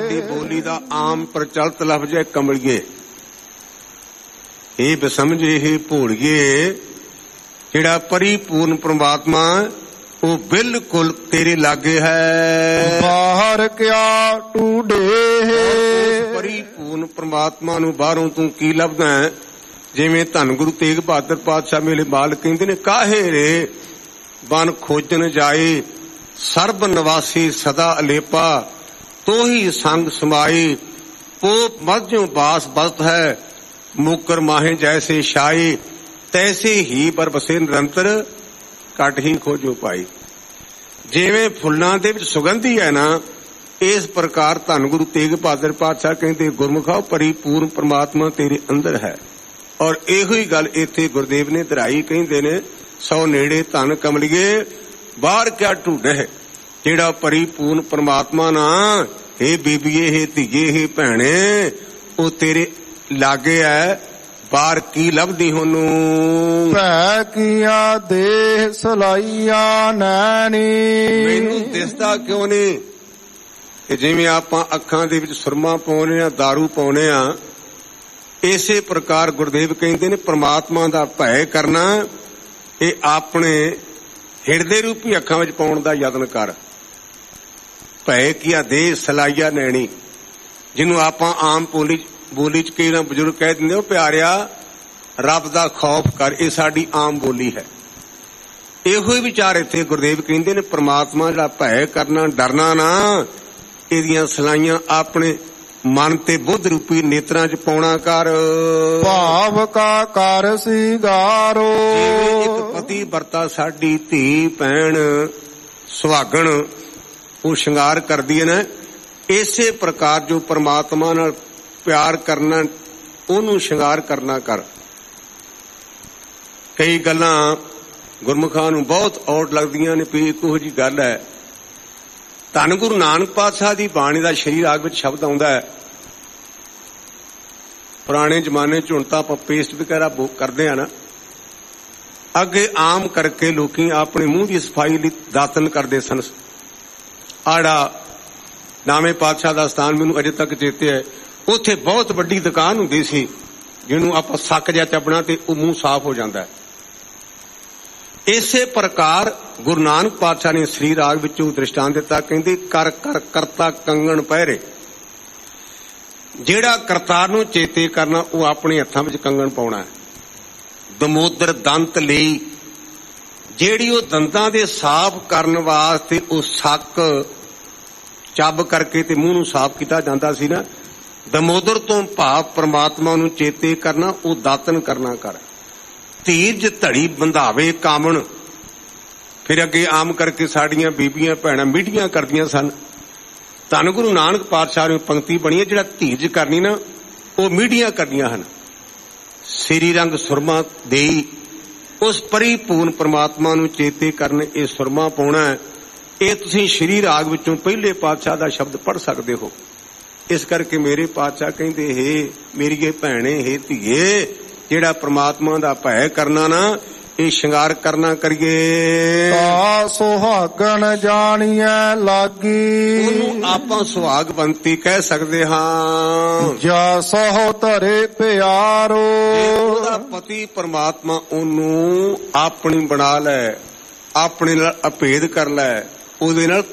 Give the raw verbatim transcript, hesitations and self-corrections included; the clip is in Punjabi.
ਸਾਡੀ ਬੋਲੀ ਦਾ ਆਮ ਪ੍ਰਚਲਿਤ ਲਫ਼ਜ਼ ਹੈ ਕਮਲੀਏ। ਇਹ ਬਸਮਝੇ ਇਹ ਭੋਲੀਏ, ਜਿਹੜਾ ਪਰਿਪੂਰਨ ਪ੍ਰਮਾਤਮਾ ਉਹ ਬਿਲਕੁਲ ਤੇਰੇ ਲਾਗੇ ਹੈ। ਬਾਹਰ ਕਿਆ ਟੂਡੇ, ਪਰਿਪੂਰਨ ਪ੍ਰਮਾਤਮਾ ਨੂੰ ਬਾਹਰੋਂ ਤੂੰ ਕੀ ਲੱਭਦਾ ਹੈ? ਜਿਵੇਂ ਧੰਨ ਗੁਰੂ ਤੇਗ ਬਹਾਦਰ ਪਾਤਸ਼ਾਹ ਮੇਲੇ ਬਾਲ ਕਹਿੰਦੇ ਨੇ, ਕਾਹੇ ਰੇ ਬਨ ਖੋਜਨ ਜਾਏ ਸਰਬ ਨਿਵਾਸੀ ਸਦਾ ਅਲੇਪਾ, ਤੋਹੀ ਸੰਗ ਸਮਾਈ ਪੋਪ ਮਧਿਓ ਬਾਸ ਬਸਤ ਹੈ, ਮੁਕਰ ਮਾਹੇ ਜੈਸੇ ਸ਼ਾਈ, ਤੈਸੇ ਹੀ ਬਰਬਸੇ ਨਿਰੰਤਰ ਘਟ ਹੀ ਖੋਜੋ ਪਾਈ। ਜਿਵੇਂ ਫੁੱਲਾਂ ਦੇ ਵਿੱਚ ਸੁਗੰਧੀ ਹੈ ਨਾ, ਇਸ ਪ੍ਰਕਾਰ ਧੰਨ ਗੁਰੂ ਤੇਗ ਬਹਾਦਰ ਪਾਤਸ਼ਾਹ ਕਹਿੰਦੇ ਗੁਰਮੁਖਾਓ ਪਰਿਪੂਰਨ ਪ੍ਰਮਾਤਮਾ ਤੇਰੇ ਅੰਦਰ ਹੈ। ਔਰ ਇਹੋ ਹੀ ਗੱਲ ਇੱਥੇ ਗੁਰਦੇਵ ਨੇ ਦਰਾਈ ਕਹਿੰਦੇ ਨੇ, ਸੌ ਨੇੜੇ ਧਨ ਕਮਲੀਏ ਬਾਹਰ ਕਿਆ ਢੂੰਡੇ, ਜਿਹੜਾ ਪਰਿਪੂਰਨ ਪ੍ਰਮਾਤਮਾ ਨਾ, ਹੇ ਬੀਬੀਏ ਹੇ ਧੀਏ ਹੇ ਭੈਣੇ, ਉਹ ਤੇਰੇ ਲਾਗੇ ਹੈ। ਬਾਹਰ ਕੀ ਲੱਭਦੀ ਉਹਨੂੰ? ਭੈ ਕੀਆ ਦੇਹ ਸਲਾਈਆ ਨੈਣੀ, ਮੈਨੂੰ ਦਿਸਦਾ ਕਿਉਂ ਨਹੀਂ? ਕਿ ਜਿਵੇਂ ਆਪਾਂ ਅੱਖਾਂ ਦੇ ਵਿੱਚ ਸੁਰਮਾ ਪਾਉਨੇ ਆ, ਦਾਰੂ ਪਾਉਨੇ ਆ, ਇਸੇ ਪ੍ਰਕਾਰ ਗੁਰਦੇਵ ਕਹਿੰਦੇ ਨੇ ਪ੍ਰਮਾਤਮਾ ਦਾ ਭੈ ਕਰਨਾ, ਇਹ ਆਪਣੇ ਹਿਰਦੇ ਰੂਪੀ ਅੱਖਾਂ ਵਿੱਚ ਪਾਉਣ ਦਾ ਯਤਨ ਕਰ। ਭੈ ਕੀਆ ਦੇਹ ਸਲਾਈਆ ਨੈਣੀ, ਜਿਹਨੂੰ ਆਪਾਂ ਆਮ ਬੋਲੀ ਬੋਲੀ ਚ ਕਈ ਨਾ ਬਜ਼ੁਰਗ ਕਹਿ ਦਿੰਦੇ, ਉਹ ਪਿਆਰਿਆ ਰੱਬ ਦਾ ਖੌਫ ਕਰ। ਇਹ ਸਾਡੀ ਆਮ ਬੋਲੀ ਹੈ। ਇਹੋ ਹੀ ਵਿਚਾਰ ਇੱਥੇ ਗੁਰਦੇਵ ਕਹਿੰਦੇ ਨੇ, ਪ੍ਰਮਾਤਮਾ ਜਿਹੜਾ ਭੈ ਕਰਨਾ, ਡਰਨਾ ਨਾ, ਇਹਦੀਆਂ ਸਲਾਈਆਂ ਆਪਣੇ ਮਨ ਤੇ ਬੁੱਧ ਰੂਪੀ ਨੇਤਰਾਂ ਚ ਪਾਉਣਾ ਕਰ। ਭਾਵ ਕਾ ਕਰ ਸਿਗਾਰੋ, ਜਿਵੇਂ ਇੱਕ ਪਤੀ ਵਰਤਾ ਸਾਡੀ ਧੀ ਭੈਣ ਸੁਹਾਗਣ ਉਹ ਸ਼ਿੰਗਾਰ ਕਰਦੀ ਹੈ ਨਾ, ਇਸੇ ਪ੍ਰਕਾਰ ਜੋ ਪ੍ਰਮਾਤਮਾ ਨਾਲ ਪਿਆਰ ਕਰਨਾ, ਉਹਨੂੰ ਸ਼ਿੰਗਾਰ ਕਰਨਾ ਕਰ। ਕਈ ਗੱਲਾਂ ਗੁਰਮੁਖਾਂ ਨੂੰ ਬਹੁਤ ਔਟ ਲੱਗਦੀਆਂ ਨੇ, ਵੀ ਇੱਕੋ ਜਿਹੀ ਗੱਲ ਹੈ। ਧੰਨ ਗੁਰੂ ਨਾਨਕ ਪਾਤਸ਼ਾਹ ਦੀ ਬਾਣੀ ਦਾ ਸ਼੍ਰੀ ਰਾਗ ਵਿੱਚ ਸ਼ਬਦ ਆਉਂਦਾ ਹੈ। ਪੁਰਾਣੇ ਜ਼ਮਾਨੇ ਚ ਹੁਣ ਤਾਂ ਆਪਾਂ ਪੇਸਟ ਵਗੈਰਾ ਕਰਦੇ ਆ ਨਾ, ਅੱਗੇ ਆਮ ਕਰਕੇ ਲੋਕੀ ਆਪਣੇ ਮੂੰਹ ਦੀ ਸਫਾਈ ਲਈ ਦਾਤਨ ਕਰਦੇ ਸਨ। ਆੜਾ ਨਾਵੇਂ ਪਾਤਸ਼ਾਹ ਦਾ ਸਥਾਨ ਮੈਨੂੰ ਅਜੇ ਤੱਕ ਚੇਤੇ ਹੈ, ਉੱਥੇ ਬਹੁਤ ਵੱਡੀ ਦੁਕਾਨ ਹੁੰਦੀ ਸੀ, ਜਿਹਨੂੰ ਆਪਾਂ ਸੱਕ ਜਿਹਾ ਚੱਬਣਾ ਤੇ ਉਹ ਮੂੰਹ ਸਾਫ਼ ਹੋ ਜਾਂਦਾ ਹੈ। ਇਸੇ ਪ੍ਰਕਾਰ ਗੁਰੂ ਨਾਨਕ ਪਾਤਸ਼ਾਹ ਨੇ ਸ੍ਰੀ ਰਾਗ ਵਿੱਚੋਂ ਦ੍ਰਿਸ਼ਟਾਂਤ ਦਿੱਤਾ, ਕਹਿੰਦੇ ਕਰ ਕਰ ਕਰਤਾ ਕੰਗਣ ਪਹਿਰੇ, ਜਿਹੜਾ ਕਰਤਾਰ ਨੂੰ ਚੇਤੇ ਕਰਨਾ ਉਹ ਆਪਣੇ ਹੱਥਾਂ ਵਿੱਚ ਕੰਗਣ ਪਾਉਣਾ ਹੈ। ਦਮੋਦਰ ਦੰਤ ਲਈ, ਜਿਹੜੀ ਉਹ ਦੰਦਾਂ ਦੇ ਸਾਫ਼ ਕਰਨ ਵਾਸਤੇ ਉਹ ਸੱਕ ਚੱਬ ਕਰਕੇ ਤੇ ਮੂੰਹ ਨੂੰ ਸਾਫ਼ ਕੀਤਾ ਜਾਂਦਾ ਸੀ ਨਾ, ਦਮੋਦਰ ਤੋਂ ਭਾਵ ਪ੍ਰਮਾਤਮਾ ਨੂੰ ਚੇਤੇ ਕਰਨਾ, ਉਹ ਦਾਤਨ ਕਰਨਾ ਕਰ। ਧੀਰਜ ਧੜੀ ਬੰਧਾਵੇ ਕਾਮਣ, ਫਿਰ ਅੱਗੇ ਆਮ ਕਰਕੇ ਸਾਡੀਆਂ ਬੀਬੀਆਂ ਭੈਣਾਂ ਮੀਡੀਆਂ ਕਰਦੀਆਂ ਸਨ। ਧੰਨ ਗੁਰੂ ਨਾਨਕ ਪਾਤਸ਼ਾਹ ਨੂੰ ਪੰਕਤੀ ਬਣੀ ਹੈ, ਜਿਹੜਾ ਧੀਰਜ ਕਰਨੀ ਨਾ ਉਹ ਮੀਡੀਆਂ ਕਰਦੀਆਂ ਹਨ। ਸ੍ਰੀ ਰੰਗ ਸੁਰਮਾ ਦੇਈ, ਉਸ ਪਰਿਪੂਰਨ ਪ੍ਰਮਾਤਮਾ ਨੂੰ ਚੇਤੇ ਕਰਨ, ਇਹ ਸੁਰਮਾ ਪਾਉਣਾ ਹੈ। ਇਹ ਤੁਸੀਂ ਸ਼੍ਰੀ ਰਾਗ ਵਿੱਚੋਂ ਪਹਿਲੇ ਪਾਤਸ਼ਾਹ ਦਾ ਸ਼ਬਦ ਪੜ੍ਹ ਸਕਦੇ ਹੋ। ਇਸ ਕਰਕੇ ਮੇਰੇ ਪਾਤਸ਼ਾਹ ਕਹਿੰਦੇ, ਹੇ ਮੇਰੀਏ ਭੈਣੇ ਹੇ ਧੀਏ, ਜਿਹੜਾ ਪ੍ਰਮਾਤਮਾ ਦਾ ਭੈ ਕਰਨਾ ਨਾ, ਇਹ ਸ਼ਿੰਗਾਰ ਕਰਨਾ ਕਰੀਏ। ਤਾ ਸੁਹਾਗਣ ਜਾਣੀਐ ਲਾਗੀ, ਉਹਨੂੰ ਆਪਾਂ ਸੁਹਾਗਵੰਤੀ ਕਹਿ ਸਕਦੇ ਹਾਂ। ਜਾ ਸਹੁ ਧਰੇ ਪਿਆਰੋ, ਉਹਦਾ ਪਤੀ ਪ੍ਰਮਾਤਮਾ ਉਹਨੂੰ ਆਪਣੀ ਬਣਾ ਲੈ, ਆਪਣੇ ਨਾਲ ਅਭੇਦ ਕਰ ਲੈ, ਉਹਦੇ ਨਾਲ